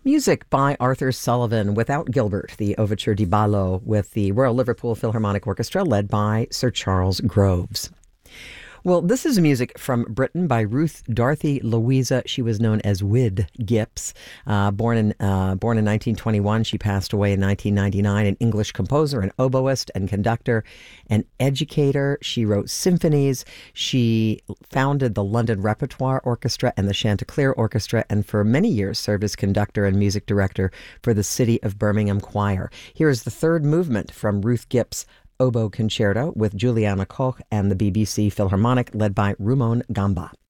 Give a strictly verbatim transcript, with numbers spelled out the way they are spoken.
Music by Arthur Sullivan without Gilbert, the Overture di Ballo with the Royal Liverpool Philharmonic Orchestra led by Sir Charles Groves. Well, this is music from Britain by Ruth Dorothy Louisa. She was known as Wid Gips. Uh, born in uh, born in nineteen twenty-one, she passed away in nineteen ninety-nine. An English composer, an oboist and conductor, an educator. She wrote symphonies. She founded the London Repertoire Orchestra and the Chanticleer Orchestra, and for many years served as conductor and music director for the City of Birmingham Choir. Here is the third movement from Ruth Gips' Oboe Concerto with Juliana Koch and the B B C Philharmonic led by Rumon Gamba.